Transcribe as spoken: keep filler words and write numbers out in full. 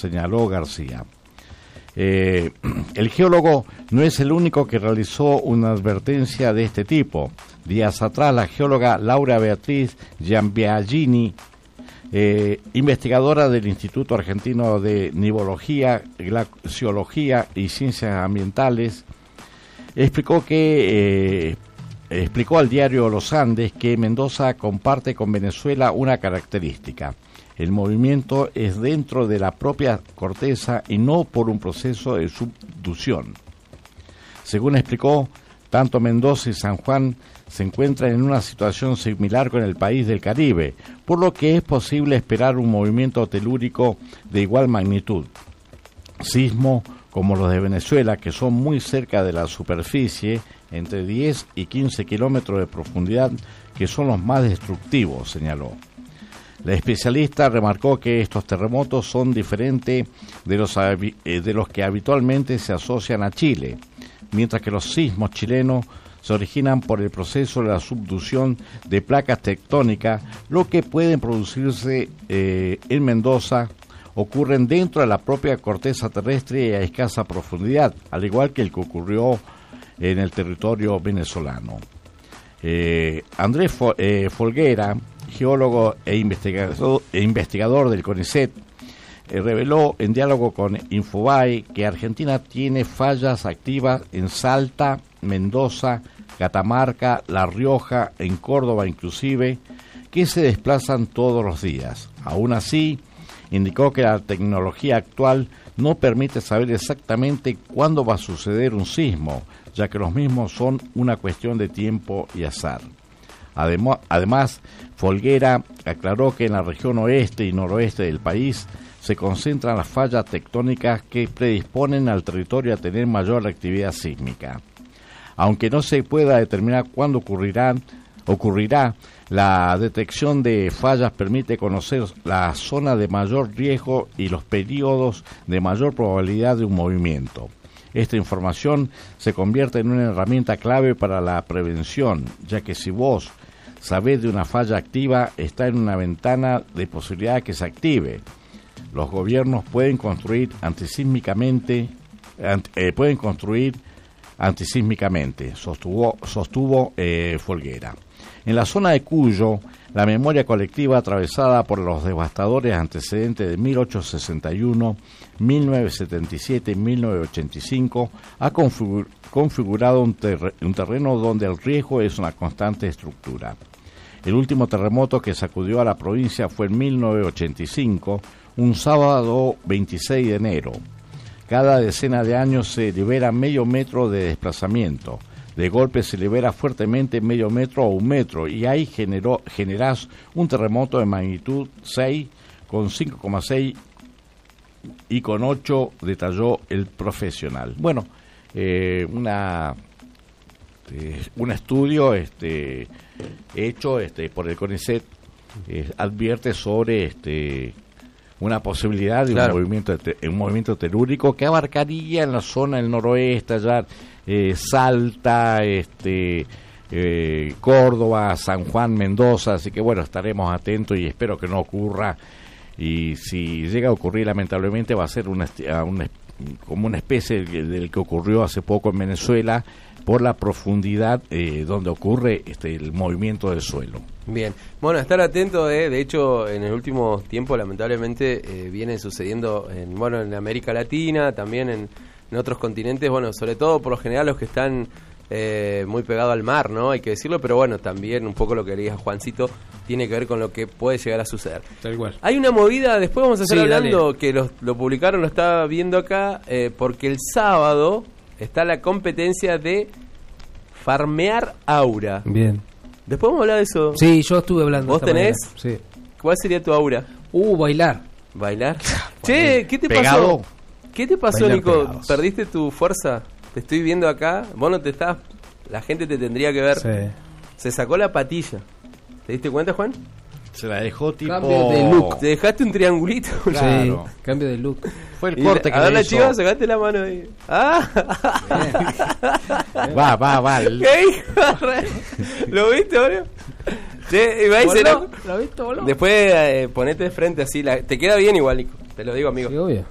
señaló García. Eh, el geólogo no es el único que realizó una advertencia de este tipo. Días atrás, la geóloga Laura Beatriz Giambiagini, eh, investigadora del Instituto Argentino de Nivología, Glaciología y Ciencias Ambientales, explicó que eh, explicó al diario Los Andes que Mendoza comparte con Venezuela una característica. El movimiento es dentro de la propia corteza y no por un proceso de subducción. Según explicó, tanto Mendoza y San Juan se encuentran en una situación similar con el país del Caribe, por lo que es posible esperar un movimiento telúrico de igual magnitud. Sismo como los de Venezuela, que son muy cerca de la superficie, entre diez y quince kilómetros de profundidad, que son los más destructivos, señaló. La especialista remarcó que estos terremotos son diferentes de los, de los que habitualmente se asocian a Chile, mientras que los sismos chilenos se originan por el proceso de la subducción de placas tectónicas, lo que pueden producirse eh, en Mendoza, ocurren dentro de la propia corteza terrestre y a escasa profundidad, al igual que el que ocurrió en el territorio venezolano. Eh, Andrés Fo- eh, Folguera, geólogo e investigador, e investigador del CONICET, eh, reveló en diálogo con Infobae que Argentina tiene fallas activas en Salta, Mendoza, Catamarca, La Rioja, en Córdoba inclusive, que se desplazan todos los días. Aún así, indicó que la tecnología actual no permite saber exactamente cuándo va a suceder un sismo, ya que los mismos son una cuestión de tiempo y azar. Ademo- Además, Folguera aclaró que en la región oeste y noroeste del país se concentran las fallas tectónicas que predisponen al territorio a tener mayor actividad sísmica. Aunque no se pueda determinar cuándo ocurrirán, ocurrirá, la detección de fallas permite conocer la zona de mayor riesgo y los periodos de mayor probabilidad de un movimiento. Esta información se convierte en una herramienta clave para la prevención, ya que si vos sabés de una falla activa, está en una ventana de posibilidad que se active. Los gobiernos pueden construir antisísmicamente, ant, eh, pueden construir antisísmicamente, sostuvo, sostuvo eh, Folguera. En la zona de Cuyo, la memoria colectiva atravesada por los devastadores antecedentes de mil ochocientos sesenta y uno, mil novecientos setenta y siete y mil novecientos ochenta y cinco ha configur- configurado un, ter- un terreno donde el riesgo es una constante estructura. El último terremoto que sacudió a la provincia fue en mil novecientos ochenta y cinco, un sábado veintiséis de enero. Cada decena de años se libera medio metro de desplazamiento. De golpe se libera fuertemente medio metro o un metro y ahí generó, generás un terremoto de magnitud seis con cinco coma seis y con ocho, detalló el profesional. Bueno, eh, una eh, un estudio este hecho este por el CONICET eh, advierte sobre este una posibilidad de claro. un movimiento de, un movimiento telúrico que abarcaría en la zona del noroeste, allá eh, Salta, este eh, Córdoba, San Juan, Mendoza, así que bueno, estaremos atentos y espero que no ocurra, y si llega a ocurrir lamentablemente va a ser una, una como una especie del que ocurrió hace poco en Venezuela, por la profundidad eh, donde ocurre este el movimiento del suelo. Bien, bueno, estar atento, eh, de hecho en el último tiempo lamentablemente eh, vienen sucediendo en, bueno, en América Latina, también en, en otros continentes, bueno, sobre todo por lo general los que están eh, muy pegados al mar, ¿no? Hay que decirlo, pero bueno, también un poco lo que le dije a Juancito tiene que ver con lo que puede llegar a suceder. Tal cual. Hay una movida, después vamos a estar sí, hablando, dale. que lo, lo publicaron, lo estaba viendo acá, eh, porque el sábado está la competencia de farmear aura. Bien. Después vamos a hablar de eso. Sí, yo estuve hablando. ¿Vos tenés? Sí. ¿Cuál sería tu aura? Uh, bailar. ¿Bailar? Che, ¿qué te Pegado. pasó? ¿Qué te pasó, Bailar Nico? pegados. ¿Perdiste tu fuerza? Te estoy viendo acá. Vos no te estás... La gente te tendría que ver. Sí. Se sacó la patilla. ¿Te diste cuenta, Juan? Se la dejó tipo... Cambio de look. Te dejaste un triangulito. Claro. Sí, cambio de look. Fue el Y corte le- que a ver le la hizo. chiva, sacaste la mano ahí. ¡Ah! Va, va, va. el- ¿Qué hijo? de re- ¿Lo viste, boludo? Che, y va y se la- ¿Lo viste, boludo? Después eh, ponete de frente así. La... Te queda bien igual, Nico. Te lo digo, amigo. Sí, obvio.